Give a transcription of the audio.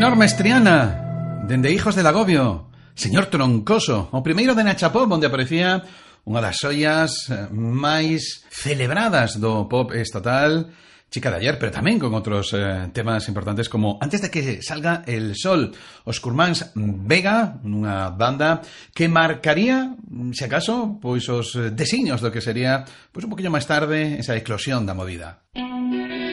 Tenor Mestriana, dende Hijos del Agobio, Señor Troncoso, o primeiro de Nacha Pop, onde aparecía unha das xoias máis celebradas do pop estatal, Chica de ayer, pero tamén con outros temas importantes como Antes de que salga el sol, os Curmáns Vega, unha banda que marcaría, se acaso, pois os designios do que sería pois un poquinho máis tarde esa eclosión da movida.